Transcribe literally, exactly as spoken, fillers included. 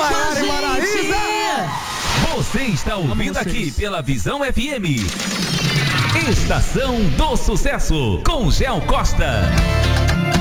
Maiara e Maraísa. Você está ouvindo aqui pela Visão F M. Estação do Sucesso, com Gel Costa.